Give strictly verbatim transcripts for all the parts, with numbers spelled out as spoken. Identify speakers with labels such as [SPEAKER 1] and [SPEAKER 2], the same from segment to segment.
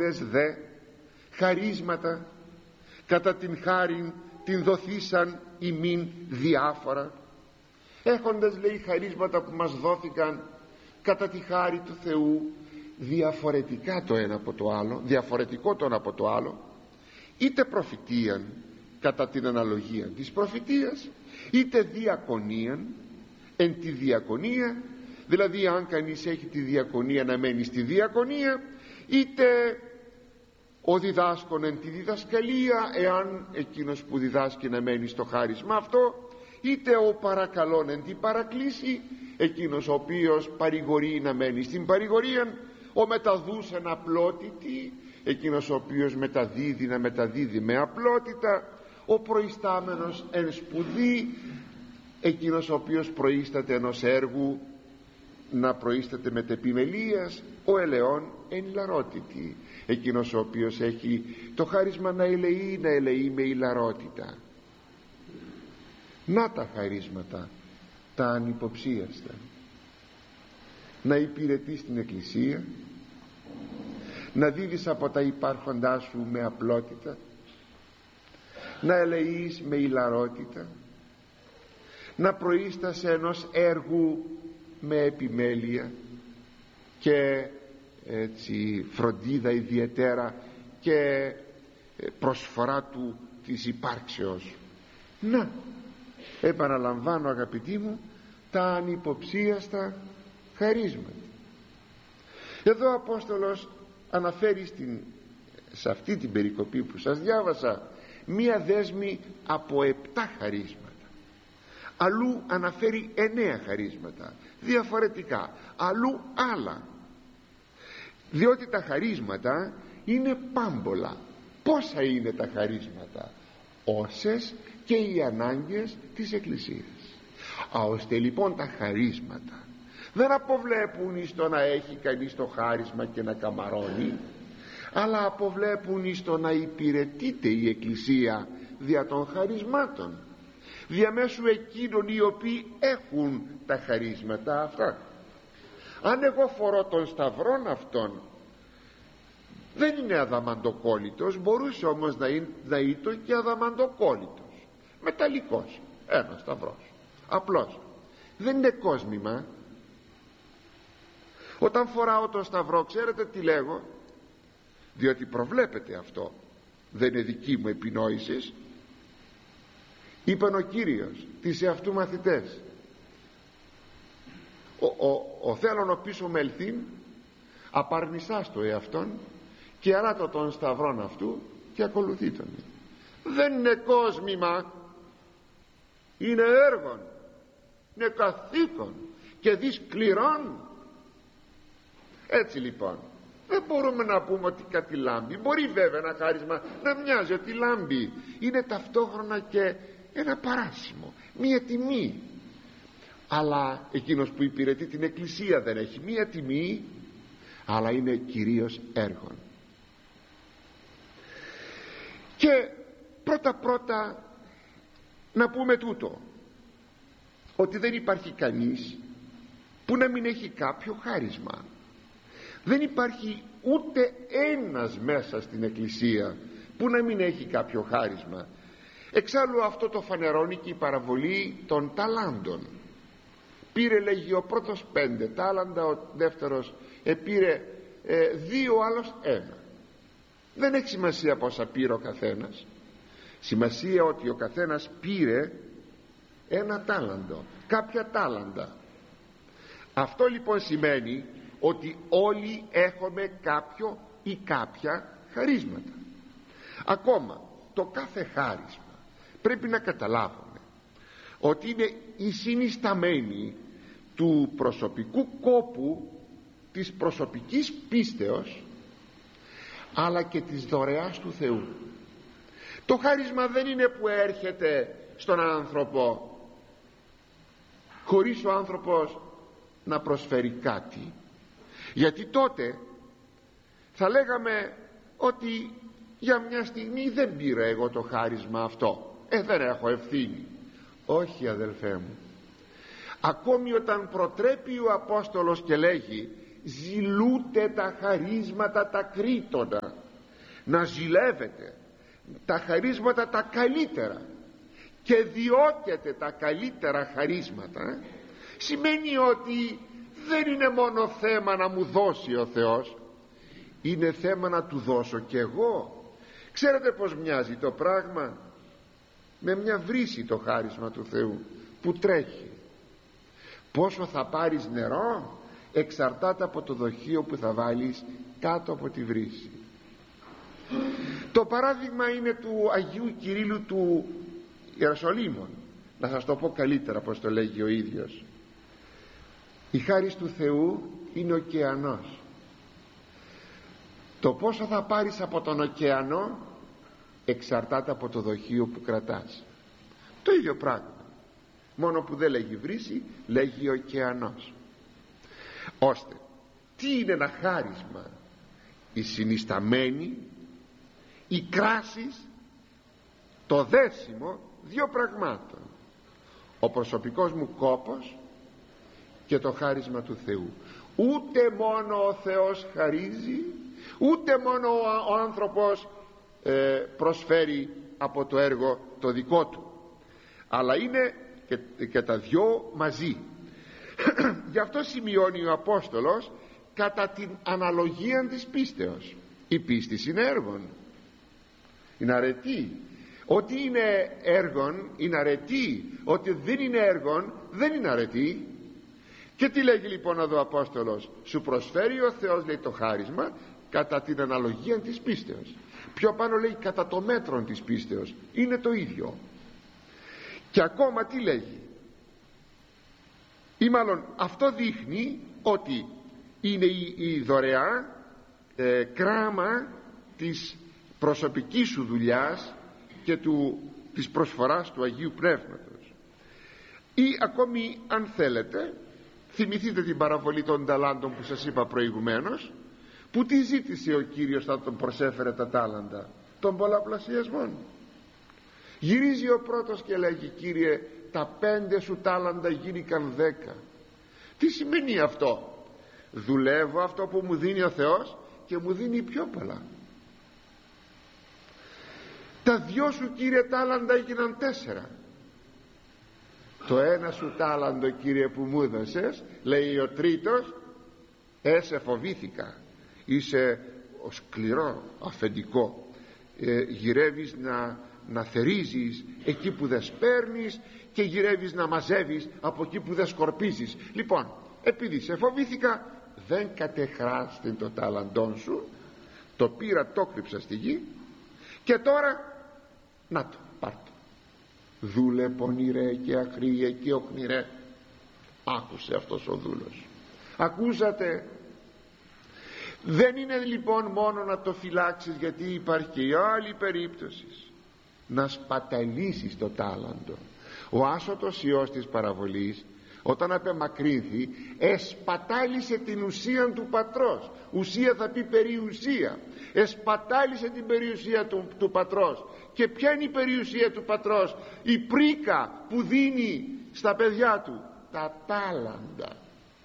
[SPEAKER 1] έχοντες δε χαρίσματα κατά την χάριν την δοθήσαν ημίν διάφορα. Έχοντες, λέει, χαρίσματα που μας δόθηκαν κατά τη χάρη του Θεού, διαφορετικά το ένα από το άλλο, διαφορετικό το ένα από το άλλο, είτε προφητείαν κατά την αναλογία της προφητείας, είτε διακονίαν εν τη διακονία, δηλαδή αν κανείς έχει τη διακονία να μένει στη διακονία, είτε ο διδάσκων εν τη διδασκαλία, εάν εκείνος που διδάσκει να μένει στο χάρισμα αυτό, είτε ο παρακαλών εν την παρακλήση, εκείνος ο οποίος παρηγορεί να μένει στην παρηγορία, ο μεταδούσεν απλότητη, εκείνος ο οποίος μεταδίδει να μεταδίδει με απλότητα, ο προϊστάμενος εν σπουδή, εκείνος ο οποίος προείσταται ενός έργου να προείσταται μετεπιμελίας, ο ελαιών εν ηλαρότητη, εκείνος ο οποίος έχει το χάρισμα να ελεεί, να ελεεί με ηλαρότητα. Να τα χαρίσματα τα ανυποψίαστα: να υπηρετείς στην Εκκλησία, να δίδεις από τα υπάρχοντά σου με απλότητα, να ελεείς με ηλαρότητα, να προείστασαι ενός έργου με επιμέλεια και έτσι φροντίδα ιδιαιτέρα και προσφορά του της υπάρξεως. Να, επαναλαμβάνω αγαπητοί μου, τα ανυποψίαστα χαρίσματα. Εδώ ο Απόστολος αναφέρει στην, σε αυτή την περικοπή που σας διάβασα, μία δέσμη από επτά χαρίσματα. Αλλού αναφέρει εννέα χαρίσματα διαφορετικά, αλλού άλλα, διότι τα χαρίσματα είναι πάμπολα. Πόσα είναι τα χαρίσματα? Όσες και οι ανάγκες της Εκκλησίας. Α, ώστε λοιπόν τα χαρίσματα δεν αποβλέπουν εις το να έχει κανείς το χάρισμα και να καμαρώνει, αλλά αποβλέπουν εις το να υπηρετείται η Εκκλησία δια των χαρισμάτων, διαμέσου εκείνων οι οποίοι έχουν τα χαρίσματα αυτά. Αν εγώ φορώ τον σταυρόν αυτόν, δεν είναι αδαμαντοκόλλητος, μπορούσε όμως να είναι, να είναι και αδαμαντοκόλλητος, μεταλλικός, ένας σταυρός απλός, δεν είναι κόσμημα. Όταν φοράω τον σταυρό, ξέρετε τι λέγω? Διότι προβλέπεται αυτό, δεν είναι δική μου επινόησης. Είπαν ο Κύριος τις εαυτού μαθητές: ο, ο, ο θέλων ο πίσω μελθήν απαρνησάς το εαυτόν και αράτω τον σταυρόν αυτού και ακολουθεί τον. Δεν είναι κόσμημα, είναι έργον, είναι καθήκον και δι σκληρών. Έτσι λοιπόν δεν μπορούμε να πούμε ότι κάτι λάμπει. Μπορεί βέβαια ένα χάρισμα να μοιάζει ότι λάμπει, είναι ταυτόχρονα και ένα παράσημο, μία τιμή. Αλλά εκείνος που υπηρετεί την Εκκλησία δεν έχει μία τιμή, αλλά είναι κυρίως έργον. Και πρώτα πρώτα να πούμε τούτο, ότι δεν υπάρχει κανείς που να μην έχει κάποιο χάρισμα. Δεν υπάρχει ούτε ένας μέσα στην Εκκλησία που να μην έχει κάποιο χάρισμα. Εξάλλου αυτό το φανερώνει και η παραβολή των ταλάντων. Πήρε, λέγει, ο πρώτος πέντε τάλαντα, ο δεύτερος επήρε ε, δύο, ο άλλος ένα. Δεν έχει σημασία πόσα πήρε ο καθένας, σημασία ότι ο καθένας πήρε ένα τάλαντο, κάποια τάλαντα. Αυτό λοιπόν σημαίνει ότι όλοι έχουμε κάποιο ή κάποια χαρίσματα. Ακόμα το κάθε χάρισμα πρέπει να καταλάβουμε ότι είναι η συνισταμένη του προσωπικού κόπου, της προσωπικής πίστεως, αλλά και της δωρεάς του Θεού. Το χάρισμα δεν είναι που έρχεται στον άνθρωπο χωρίς ο άνθρωπος να προσφέρει κάτι, γιατί τότε θα λέγαμε ότι για μια στιγμή δεν πήρα εγώ το χάρισμα αυτό, ε δεν έχω ευθύνη. Όχι αδελφέ μου, ακόμη όταν προτρέπει ο Απόστολος και λέγει ζηλούτε τα χαρίσματα τα κρήτωνα, να ζηλεύετε τα χαρίσματα τα καλύτερα και διώκετε τα καλύτερα χαρίσματα, σημαίνει ότι δεν είναι μόνο θέμα να μου δώσει ο Θεός, είναι θέμα να του δώσω κι εγώ. Ξέρετε πως μοιάζει το πράγμα? Με μια βρύση το χάρισμα του Θεού που τρέχει. Πόσο θα πάρεις νερό εξαρτάται από το δοχείο που θα βάλεις κάτω από τη βρύση. Το παράδειγμα είναι του Αγίου Κυρίλλου του Ιεροσολύμων. Να σας το πω καλύτερα πως το λέγει ο ίδιος. Η χάρις του Θεού είναι ωκεανός. Το πόσο θα πάρεις από τον ωκεανό εξαρτάται από το δοχείο που κρατάς. Το ίδιο πράγμα, μόνο που δεν λέγει βρύση, λέγει ωκεανός. Ώστε τι είναι ένα χάρισμα? Η συνισταμένη, η κράσης, το δέσιμο δύο πραγμάτων: ο προσωπικός μου κόπος και το χάρισμα του Θεού. Ούτε μόνο ο Θεός χαρίζει, ούτε μόνο ο άνθρωπος ε, προσφέρει από το έργο το δικό του, αλλά είναι και, και τα δυο μαζί. Γι' αυτό σημειώνει ο Απόστολος κατά την αναλογία της πίστεως. Η πίστη είναι έργον, είναι αρετή. Ότι είναι έργον είναι αρετή, ότι δεν είναι έργον δεν είναι αρετή. Και τι λέγει λοιπόν εδώ ο Απόστολος? Σου προσφέρει ο Θεός, λέει, το χάρισμα κατά την αναλογία της πίστεως. Πιο πάνω λέει κατά το μέτρο της πίστεως. Είναι το ίδιο. Και ακόμα τι λέγει? Ή μάλλον αυτό δείχνει ότι είναι η, η δωρεά ε, κράμα της προσωπικής σου δουλειάς και του, της προσφοράς του Αγίου Πνεύματος. Ή ακόμη, αν θέλετε, θυμηθείτε την παραβολή των ταλάντων που σας είπα προηγουμένως, που τι ζήτησε ο Κύριος όταν τον προσέφερε τα τάλαντα? Των πολλαπλασιασμών. Γυρίζει ο πρώτος και λέγει: Κύριε, τα πέντε σου τάλαντα γίνηκαν δέκα. Τι σημαίνει αυτό? Δουλεύω αυτό που μου δίνει ο Θεός και μου δίνει πιο πολλά. Τα δυο σου, Κύριε, τάλαντα έγιναν τέσσερα. Το ένα σου τάλαντο, Κύριε, που μου έδωσες, λέει ο τρίτος, έσε φοβήθηκα, είσαι σκληρό αφεντικό, ε, γυρεύεις να, να θερίζεις εκεί που δεν σπέρνεις και γυρεύεις να μαζεύεις από εκεί που δεν σκορπίζεις. Λοιπόν, επειδή σε φοβήθηκα, δεν κατεχράστην το τάλαντόν σου, το πήρα, το κρύψα στη γη και τώρα να το, πάρ' το. Δούλε πονηρέ και αχρίε και οκνηρέ. Άκουσε αυτός ο δούλος. Ακούσατε? Δεν είναι λοιπόν μόνο να το φυλάξεις, γιατί υπάρχει και η άλλη περίπτωση, να σπαταλήσεις το τάλαντο. Ο άσωτος Υιός της παραβολής, όταν απεμακρύνθη, εσπατάλησε την ουσία του πατρός. Ουσία θα πει περιουσία. Εσπατάλησε την περιουσία του, του πατρός. Και ποια είναι η περιουσία του πατρός? Η πρίκα που δίνει στα παιδιά του, τα τάλαντα.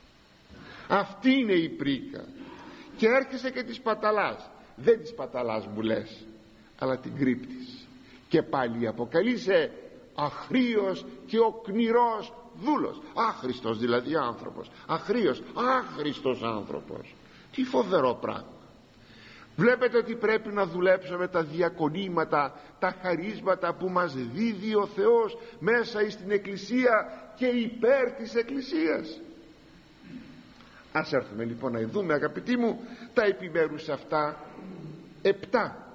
[SPEAKER 1] Αυτή είναι η πρίκα. Και έρχεσαι και τη σπαταλάς. Δεν τη σπαταλάς, μου λες, αλλά την κρύπτεις. Και πάλι αποκαλείσαι αχρίος και οκνηρός δούλος. Άχρηστος δηλαδή άνθρωπος. Αχρίος, άχρηστος άνθρωπος. Τι φοβερό πράγμα. Βλέπετε ότι πρέπει να δουλέψουμε τα διακονήματα, τα χαρίσματα που μας δίδει ο Θεός μέσα στην Εκκλησία και υπέρ της Εκκλησίας. Ας έρθουμε λοιπόν να δούμε, αγαπητοί μου, τα επιμέρους αυτά επτά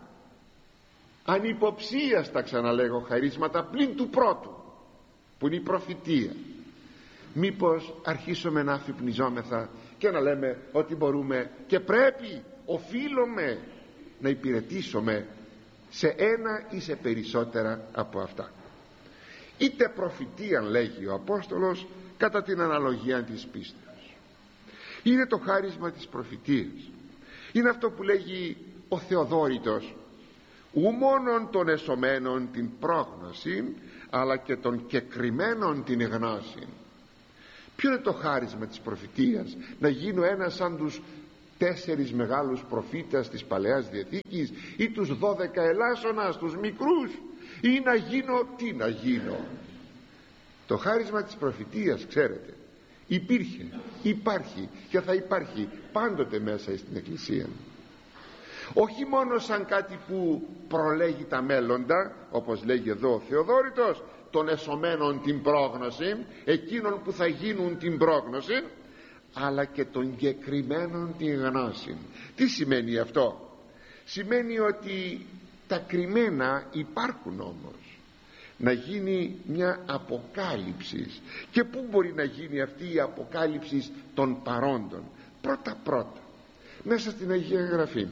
[SPEAKER 1] ανυποψίαστα, ξαναλέγω, χαρίσματα πλην του πρώτου, που είναι η προφητεία. Μήπως αρχίσουμε να αφυπνιζόμεθα και να λέμε ότι μπορούμε και πρέπει, οφείλουμε να υπηρετήσουμε σε ένα ή σε περισσότερα από αυτά? Είτε προφητεία, λέγει ο Απόστολος, κατά την αναλογία της πίστεως. Είναι το χάρισμα της προφητείας. Είναι αυτό που λέγει ο Θεοδόρητος: ου μόνον των εσωμένων την πρόγνωση, αλλά και των κεκριμένων την γνώση. Ποιο είναι το χάρισμα της προφητείας? Να γίνω ένας σαν τους τέσσερις μεγάλους προφήτες της Παλαιάς Διαθήκης ή τους δώδεκα ελάσσονας, τους μικρούς, ή να γίνω, τι να γίνω? Το χάρισμα της προφητείας, ξέρετε, υπήρχε, υπάρχει και θα υπάρχει πάντοτε μέσα στην Εκκλησία. Όχι μόνο σαν κάτι που προλέγει τα μέλλοντα, όπως λέγει εδώ ο Θεοδόρητος, των εσωμένων την πρόγνωση, εκείνων που θα γίνουν την πρόγνωση, αλλά και των κεκριμένων την γνώση. Τι σημαίνει αυτό? Σημαίνει ότι τα κρυμμένα υπάρχουν όμως. Να γίνει μια αποκάλυψη. Και πού μπορεί να γίνει αυτή η αποκάλυψη των παρόντων? Πρώτα πρώτα μέσα στην Αγία Γραφή.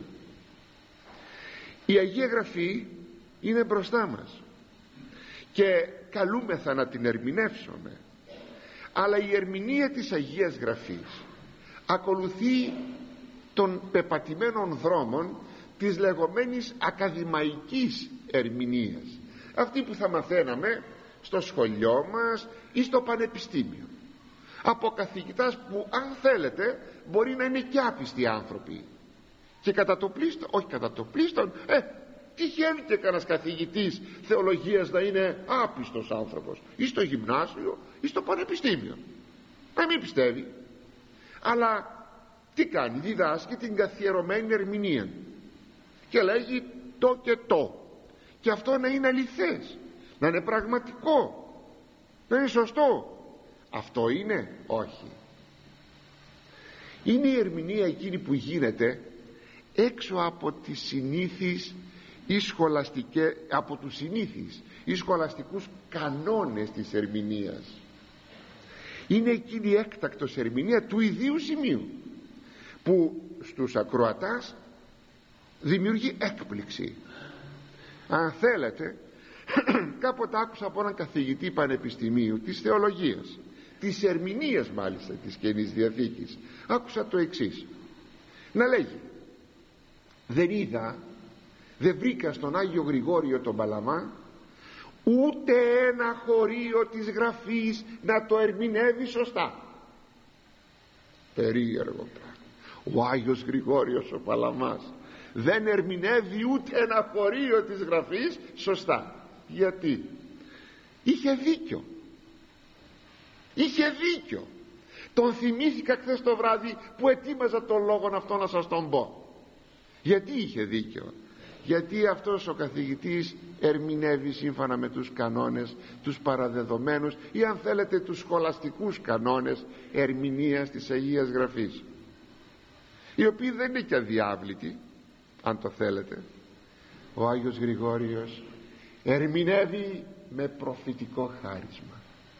[SPEAKER 1] Η Αγία Γραφή είναι μπροστά μας και καλούμεθα να την ερμηνεύσουμε, αλλά η ερμηνεία της Αγίας Γραφής ακολουθεί των πεπατημένων δρόμων της λεγόμενης ακαδημαϊκής ερμηνείας, αυτή που θα μαθαίναμε στο σχολείο μας ή στο πανεπιστήμιο, από καθηγητάς που, αν θέλετε, μπορεί να είναι και άπιστοι άνθρωποι, και κατά το πλήστον, όχι κατά το πλήστον, ε, τυχαίνει και κανένας καθηγητής θεολογίας να είναι άπιστος άνθρωπος, ή στο γυμνάσιο ή στο πανεπιστήμιο, να μην πιστεύει, αλλά τι κάνει? Διδάσκει την καθιερωμένη ερμηνεία και λέγει το και το, και αυτό να είναι αληθές, να είναι πραγματικό, να είναι σωστό. Αυτό είναι? Όχι. Είναι η ερμηνεία εκείνη που γίνεται έξω από τις συνήθεις ή σχολαστικές, από τους συνήθεις ή σχολαστικούς κανόνες της ερμηνείας. Είναι εκείνη η έκτακτος ερμηνεία του ιδίου σημείου που στους ακροατάς δημιουργεί έκπληξη. Αν θέλετε, κάποτε άκουσα από έναν καθηγητή πανεπιστημίου της θεολογίας, της ερμηνείας μάλιστα της Καινής Διαθήκης, άκουσα το εξής να λέγει: δεν είδα, δεν βρήκα στον Άγιο Γρηγόριο τον Παλαμά ούτε ένα χωρίο της Γραφής να το ερμηνεύει σωστά. Περίεργο πράγμα. Ο Άγιος Γρηγόριος ο Παλαμάς δεν ερμηνεύει ούτε ένα χωρίο της Γραφής σωστά. Γιατί? Είχε δίκιο. Είχε δίκιο. Τον θυμήθηκα χθες το βράδυ που ετοίμαζα τον λόγο αυτό να σας τον πω. Γιατί είχε δίκιο? Γιατί αυτός ο καθηγητής ερμηνεύει σύμφωνα με τους κανόνες, τους παραδεδομένους, ή αν θέλετε τους σχολαστικούς κανόνες ερμηνείας της Αγίας Γραφής, οι οποίοι δεν είναι και αδιάβλητοι, αν το θέλετε. Ο Άγιος Γρηγόριος ερμηνεύει με προφητικό χάρισμα.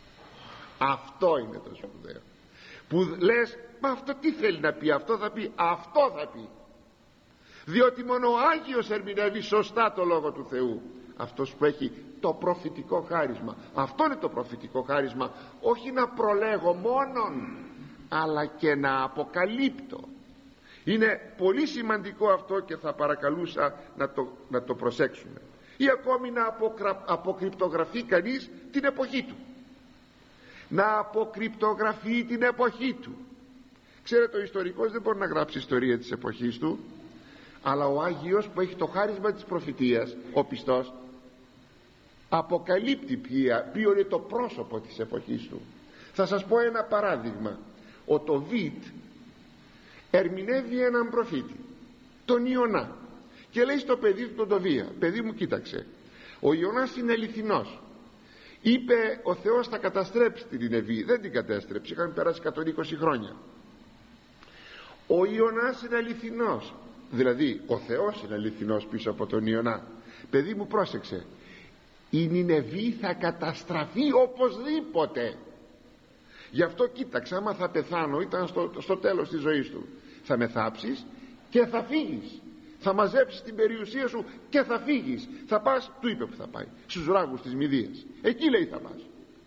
[SPEAKER 1] Αυτό είναι το σπουδαίο, που λες, μα αυτό τι θέλει να πει? Αυτό θα πει, αυτό θα πει, διότι μόνο ο Άγιος ερμηνεύει σωστά το Λόγο του Θεού, αυτός που έχει το προφητικό χάρισμα. Αυτό είναι το προφητικό χάρισμα, όχι να προλέγω μόνον, αλλά και να αποκαλύπτω. Είναι πολύ σημαντικό αυτό και θα παρακαλούσα να το, να το προσέξουμε. Ή ακόμη να αποκρα, αποκρυπτογραφεί κανείς την εποχή του, να αποκρυπτογραφεί την εποχή του. Ξέρετε, ο ιστορικός δεν μπορεί να γράψει ιστορία της εποχής του, αλλά ο Άγιος που έχει το χάρισμα της προφητείας, ο πιστός, αποκαλύπτει ποια, ποιο είναι το πρόσωπο της εποχής του. Θα σας πω ένα παράδειγμα. Ο Τοβίτ ερμηνεύει έναν προφήτη, τον Ιωνά, και λέει στο παιδί του τον Τοβία: παιδί μου, κοίταξε, ο Ιωνάς είναι αληθινός. Είπε ο Θεός θα καταστρέψει την Νινεβή, δεν την κατέστρεψε, είχαν περάσει εκατόν είκοσι χρόνια. Ο Ιωνάς είναι αληθινός, δηλαδή ο Θεός είναι αληθινός πίσω από τον Ιωνά. Παιδί μου, πρόσεξε, η Νινεβή θα καταστραφεί οπωσδήποτε. Γι' αυτό κοίταξε, άμα θα πεθάνω, ήταν στο, στο τέλος της ζωής του, θα με θάψεις και θα φύγεις, θα μαζέψεις την περιουσία σου και θα φύγεις. Θα πας, του είπε που θα πάει, στους ράγους της Μηδίας, εκεί λέει θα πας.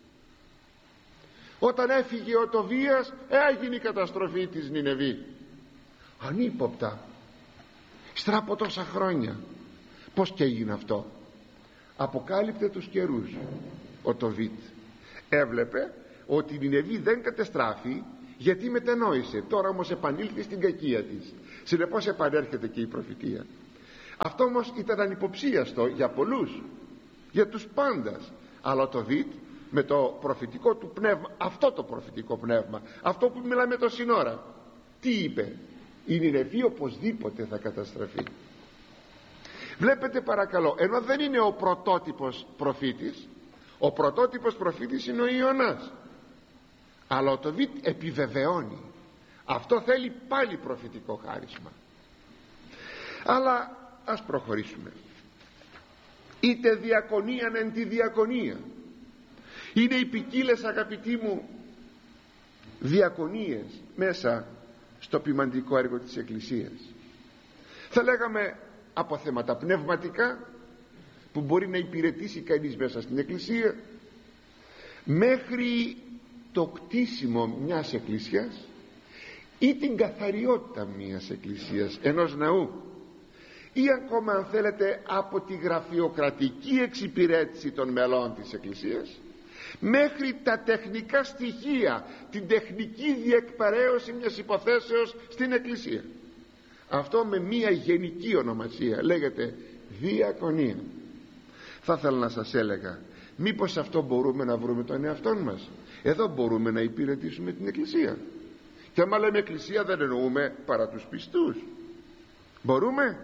[SPEAKER 1] Όταν έφυγε ο Τοβίας, έγινε η καταστροφή της Νινεβή. Ανύποπτα, στρα από τόσα χρόνια. Πως και έγινε αυτό? Αποκάλυπτε τους καιρούς ο Τοβίτ. Έβλεπε ότι η Νινεβή δεν κατεστράφει γιατί μετανόησε, τώρα όμως επανήλθε στην κακία της, συνεπώς επανέρχεται και η προφητεία. Αυτό όμως ήταν ανυποψίαστο για πολλούς, για τους πάντας, αλλά το Δίτ με το προφητικό του πνεύμα, αυτό το προφητικό πνεύμα, αυτό που μιλάμε το σύνορα, τι είπε? Η Νινεβή οπωσδήποτε θα καταστραφεί. Βλέπετε παρακαλώ, ενώ δεν είναι ο πρωτότυπος προφήτης, ο πρωτότυπος προφήτης είναι ο Ιωνάς, αλλά ο Τοβίτ επιβεβαιώνει. Αυτό θέλει πάλι προφητικό χάρισμα. Αλλά ας προχωρήσουμε. Είτε διακονίαν εν τη διακονία. Είναι οι ποικίλες, αγαπητοί μου, διακονίες μέσα στο ποιμαντικό έργο της Εκκλησίας. Θα λέγαμε από θέματα πνευματικά που μπορεί να υπηρετήσει κανείς μέσα στην Εκκλησία, μέχρι το κτίσιμο μιας εκκλησιάς ή την καθαριότητα μιας εκκλησίας, ενός ναού, ή ακόμα αν θέλετε από τη γραφειοκρατική εξυπηρέτηση των μελών της εκκλησίας μέχρι τα τεχνικά στοιχεία, την τεχνική διεκπαρέωση μιας υποθέσεως στην εκκλησία. Αυτό με μια γενική ονομασία λέγεται διακονία. Θα ήθελα να σας έλεγα, μήπως αυτό μπορούμε να βρούμε τον εαυτόν μας? Εδώ μπορούμε να υπηρετήσουμε την εκκλησία. Και άμα λέμε εκκλησία δεν εννοούμε παρά τους πιστούς. Μπορούμε?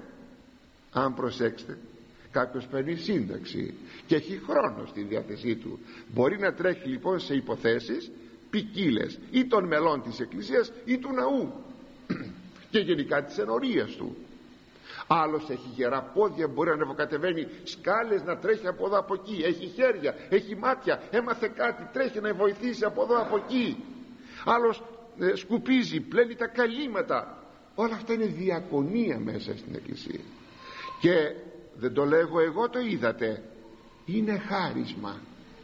[SPEAKER 1] Αν προσέξτε, κάποιος παίρνει σύνταξη και έχει χρόνο στη διάθεσή του, μπορεί να τρέχει λοιπόν σε υποθέσεις ποικίλες, ή των μελών της εκκλησίας ή του ναού και γενικά της ενορίας του. Άλλος έχει γερά πόδια, μπορεί να ανεβοκατεβαίνει σκάλες, να τρέχει από εδώ από εκεί, έχει χέρια, έχει μάτια, έμαθε κάτι, τρέχει να βοηθήσει από εδώ από εκεί. Άλλος ε, σκουπίζει, πλένει τα καλύματα. Όλα αυτά είναι διακονία μέσα στην εκκλησία. Και δεν το λέγω εγώ, το είδατε, είναι χάρισμα.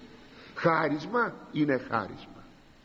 [SPEAKER 1] Χάρισμα είναι χάρισμα.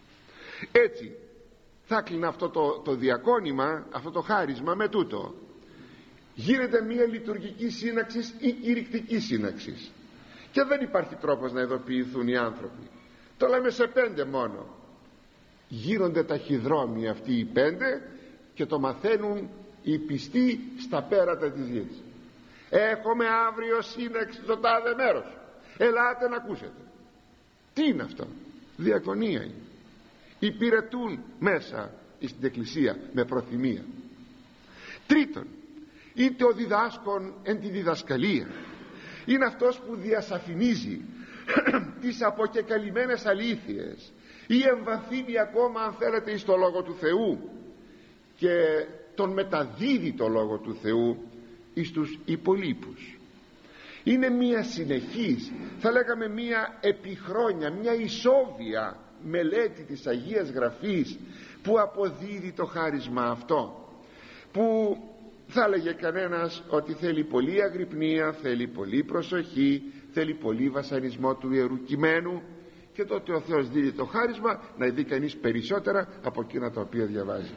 [SPEAKER 1] Έτσι θα κλείνω αυτό το, το διακόνημα, αυτό το χάρισμα με τούτο. Γίνεται μια λειτουργική σύναξη ή κηρυκτική σύναξη, και δεν υπάρχει τρόπος να ειδοποιηθούν οι άνθρωποι. Το λέμε σε πέντε μόνο. Γίνονται ταχυδρόμοι αυτοί οι πέντε και το μαθαίνουν οι πιστοί στα πέρατα της γης. Έχουμε αύριο σύναξη στο τάδε μέρος, ελάτε να ακούσετε. Τι είναι αυτό? Διακονία είναι. Υπηρετούν μέσα στην εκκλησία με προθυμία. Τρίτον, είτε ο διδάσκων εν τη διδασκαλία, είναι αυτός που διασαφηνίζει τις αποκεκαλυμμένες αλήθειες ή εμβαθύνει ακόμα, αν θέλετε, εις το Λόγο του Θεού και τον μεταδίδει το Λόγο του Θεού εις τους υπολείπους. Είναι μια συνεχής, θα λέγαμε μια επιχρόνια, μια ισόβια μελέτη της Αγίας Γραφής που αποδίδει το χάρισμα αυτό, που θα έλεγε κανένας ότι θέλει πολλή αγρυπνία, θέλει πολλή προσοχή, θέλει πολύ βασανισμό του Ιερού Κειμένου, και τότε ο Θεός δίνει το χάρισμα να δει κανείς περισσότερα από εκείνα τα οποία διαβάζει.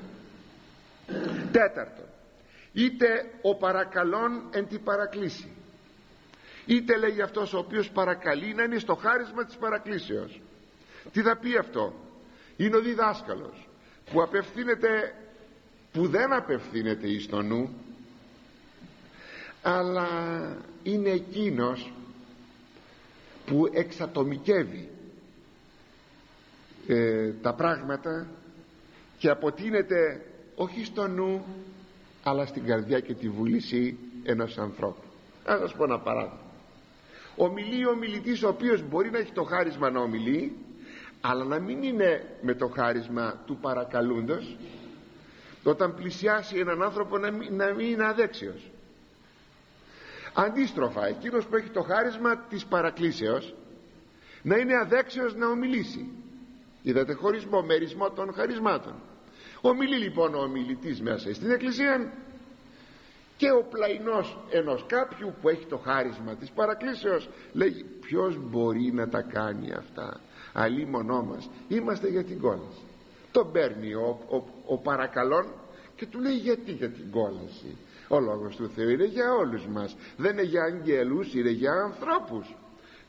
[SPEAKER 1] Τέταρτον, είτε ο παρακαλών εν τη παρακλήση, είτε λέει αυτός ο οποίος παρακαλεί να είναι στο χάρισμα της παρακλήσεως. Τι θα πει αυτό? Είναι ο διδάσκαλος που απευθύνεται, που δεν απευθύνεται εις το νου, αλλά είναι εκείνος που εξατομικεύει ε, τα πράγματα και αποτείνεται όχι στο νου αλλά στην καρδιά και τη βούληση ενός ανθρώπου. Ας σας πω ένα παράδειγμα. Ομιλεί ο μιλητής ο οποίος μπορεί να έχει το χάρισμα να ομιλεί, αλλά να μην είναι με το χάρισμα του παρακαλούντος. Όταν πλησιάσει έναν άνθρωπο να μην, να μην είναι αδέξιος. Αντίστροφα, εκείνος που έχει το χάρισμα της παρακλήσεως να είναι αδέξιος να ομιλήσει. Είδατε χωρισμό, μερισμό των χαρισμάτων. Ομιλεί λοιπόν ο ομιλητής μέσα στην εκκλησία και ο πλαϊνός ενός κάποιου που έχει το χάρισμα της παρακλήσεως λέει, ποιος μπορεί να τα κάνει αυτά? Αλίμονό μας, είμαστε για την κόλαση. Τον παίρνει ο, ο, ο παρακαλών και του λέει, γιατί για την κόλαση? Ο λόγος του Θεού είναι για όλους μας, δεν είναι για αγγέλους, είναι για ανθρώπους.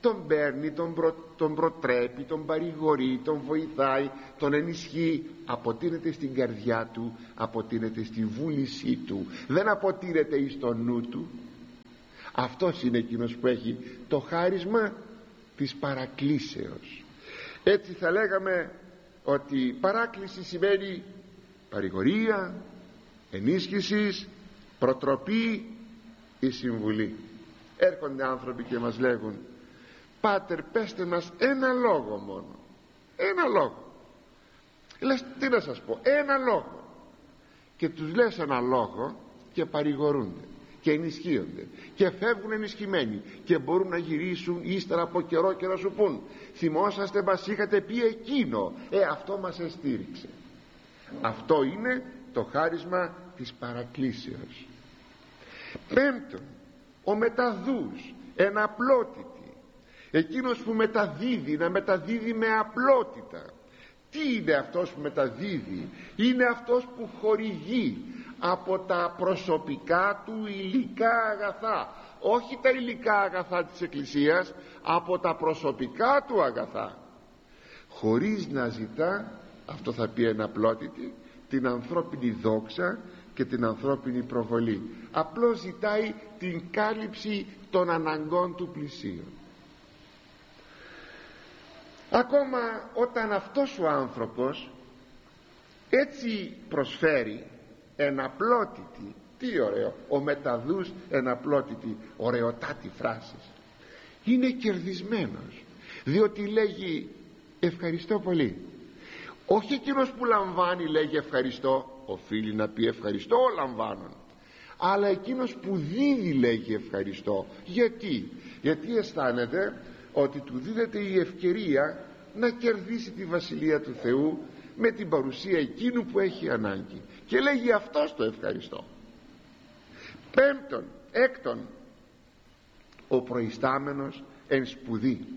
[SPEAKER 1] τον παίρνει, τον, προ, τον προτρέπει, τον παρηγορεί, τον βοηθάει, τον ενισχύει. Αποτείνεται στην καρδιά του, αποτείνεται στη βούλησή του, δεν αποτείνεται εις το νου του. Αυτός είναι εκείνος που έχει το χάρισμα της παρακλήσεως. Έτσι θα λέγαμε ότι παράκληση σημαίνει παρηγορία, ενίσχυση, προτροπή ή συμβουλή. Έρχονται άνθρωποι και μας λέγουν: Πάτερ, πέστε μας ένα λόγο μόνο, ένα λόγο. Λες, τι να σας πω, ένα λόγο. Και τους λες ένα λόγο και παρηγορούνται και ενισχύονται και φεύγουν ενισχυμένοι και μπορούν να γυρίσουν ύστερα από καιρό και να σου πούν: θυμόσαστε, μας είχατε πει εκείνο, ε αυτό μας εστήριξε. Αυτό είναι το χάρισμα της παρακλήσεως. Πέμπτον, ο μεταδούς, εναπλότητη, εκείνος που μεταδίδει, να μεταδίδει με απλότητα. Τι είναι αυτός που μεταδίδει? Είναι αυτός που χορηγεί από τα προσωπικά του υλικά αγαθά, όχι τα υλικά αγαθά της Εκκλησίας, από τα προσωπικά του αγαθά, χωρίς να ζητά, αυτό θα πει εναπλότητη, την ανθρώπινη δόξα και την ανθρώπινη προβολή. Απλώς ζητάει την κάλυψη των αναγκών του πλησίου. Ακόμα όταν αυτός ο άνθρωπος έτσι προσφέρει εναπλότητη, τι ωραίο, ο μεταδούς εναπλότητη, ωραιοτάτη φράση, είναι κερδισμένος, διότι λέγει ευχαριστώ πολύ. Όχι εκείνος που λαμβάνει λέγει ευχαριστώ, οφείλει να πει ευχαριστώ ο λαμβάνων, αλλά εκείνος που δίδει λέγει ευχαριστώ. Γιατί? Γιατί αισθάνεται ότι του δίδεται η ευκαιρία να κερδίσει τη Βασιλεία του Θεού με την παρουσία εκείνου που έχει ανάγκη, και λέγει αυτός το ευχαριστώ. Πέμπτον, έκτον, ο προϊστάμενος εν σπουδή,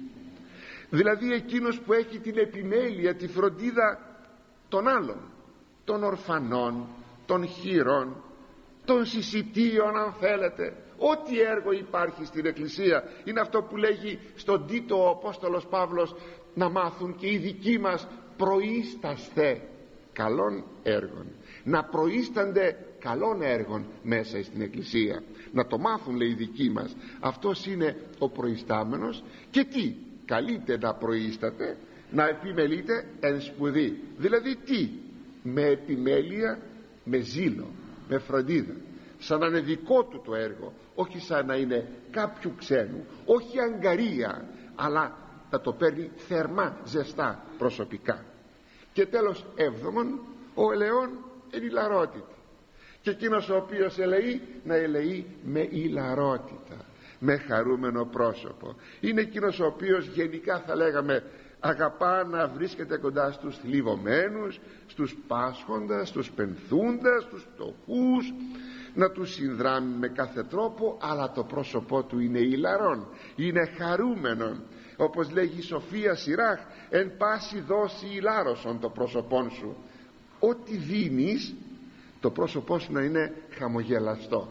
[SPEAKER 1] δηλαδή εκείνος που έχει την επιμέλεια, τη φροντίδα των άλλων, των ορφανών, των χήρων, των συσιτίων, αν θέλετε. Ό,τι έργο υπάρχει στην Εκκλησία είναι αυτό που λέγει στον Τίτο ο Απόστολος Παύλος, να μάθουν και οι δικοί μας προείσταστε καλών έργων, να προείστανται καλών έργων μέσα στην Εκκλησία, να το μάθουν, λέει, οι δικοί μας. Αυτός είναι ο προϊστάμενος. Και τι καλείται να προείσταται? Να επιμελείται εν σπουδή. Δηλαδή τι? Με επιμέλεια, με ζήλο, με φροντίδα, σαν να είναι δικό του το έργο, όχι σαν να είναι κάποιου ξένου, όχι αγκαρία, αλλά να το παίρνει θερμά, ζεστά, προσωπικά. Και τέλος, έβδομον, ο ελεών εν ηλαρότητη, και εκείνος ο οποίος ελεεί να ελεεί με ηλαρότητα, με χαρούμενο πρόσωπο. Είναι εκείνος ο οποίος γενικά θα λέγαμε αγαπά να βρίσκεται κοντά στους θλιβωμένους, στους πάσχοντας, στους πενθούντας, στους φτωχούς, να τους συνδράμει με κάθε τρόπο, αλλά το πρόσωπό του είναι ηλαρών, είναι χαρούμενο. Όπως λέγει η Σοφία Σιράχ, εν πάση δώσει ηλάρωσον το πρόσωπόν σου. Ό,τι δίνεις, το πρόσωπό σου να είναι χαμογελαστό,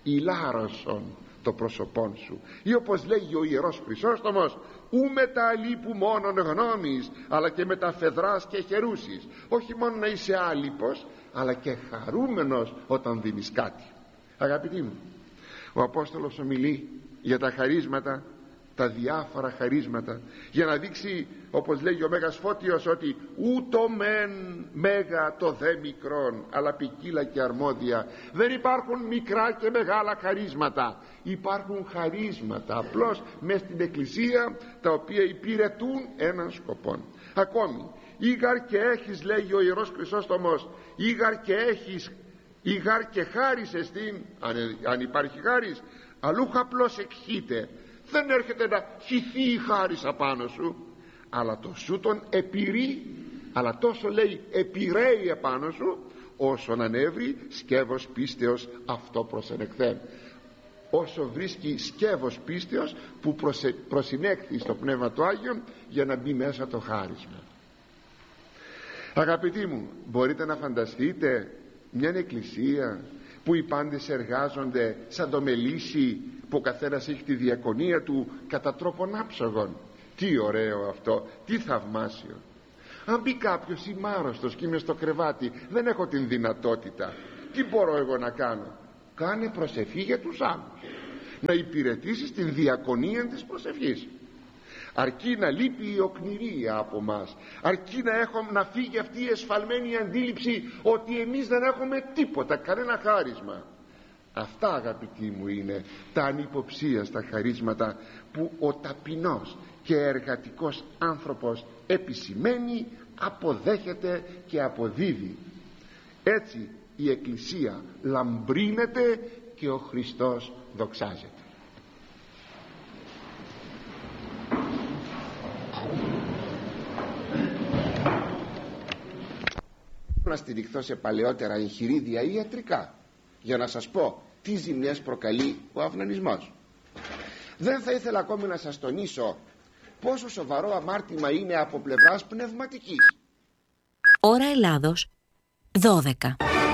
[SPEAKER 1] ηλάρωσον το πρόσωπόν σου. Ή όπως λέγει ο Ιερός Χρυσόστομος, ου με τα αλίπου μόνον γνώμης, αλλά και με τα φεδράς και χερούσεις. Όχι μόνο να είσαι άλυπος, αλλά και χαρούμενος όταν δίνεις κάτι. Αγαπητοί μου, ο Απόστολος ομιλεί για τα χαρίσματα, τα διάφορα χαρίσματα, για να δείξει, όπως λέγει ο Μέγας Φώτιος, ότι ούτω μεν μέγα το δε μικρόν, αλλά ποικίλα και αρμόδια. Δεν υπάρχουν μικρά και μεγάλα χαρίσματα, υπάρχουν χαρίσματα απλώς μες στην Εκκλησία, τα οποία υπηρετούν έναν σκοπό. Ακόμη, ήγαρ και έχεις, λέγει ο Ιερός Χρυσόστομος, ήγαρ και έχεις, ήγαρ και χάρις εστίν, αν, αν υπάρχει χάρις, αλλού απλώς εκχύται. Δεν έρχεται να χυθεί η χάρις απάνω σου, αλλά το σου τον επιρεί, αλλά τόσο, λέει, επιρρέει απάνω σου, όσο να ανέβρει σκεύος πίστεως αυτό προσενεκθέν. Όσο βρίσκει σκεύος πίστεως που προσε, προσυνέχθη στο Πνεύμα του Άγιον για να μπει μέσα το χάρισμα. Αγαπητοί μου, μπορείτε να φανταστείτε μια εκκλησία που οι πάντες εργάζονται σαν το μελίσι που ο καθένας έχει τη διακονία του κατά τρόπον άψογον. Τι ωραίο αυτό, τι θαυμάσιο. Αν πει κάποιος είμαι άρρωστος και είμαι στο κρεβάτι, δεν έχω την δυνατότητα, τι μπορώ εγώ να κάνω? Κάνε προσευχή για τους άλλους, να υπηρετήσεις την διακονία της προσευχής. Αρκεί να λείπει η οκνηρία από μας, αρκεί να, έχω, να φύγει αυτή η εσφαλμένη αντίληψη ότι εμείς δεν έχουμε τίποτα, κανένα χάρισμα. Αυτά, αγαπητοί μου, είναι τα ανυποψίαστα χαρίσματα που ο ταπεινός και εργατικός άνθρωπος επισημαίνει, αποδέχεται και αποδίδει. Έτσι η Εκκλησία λαμπρύνεται και ο Χριστός δοξάζεται. Να στηριχθώ σε παλαιότερα εγχειρίδια ή ιατρικά για να σας πω τι ζημιές προκαλεί ο αυνανισμός. Δεν θα ήθελα ακόμη να σας τονίσω πόσο σοβαρό αμάρτημα είναι από πλευράς πνευματικής.
[SPEAKER 2] Ώρα Ελλάδος δώδεκα.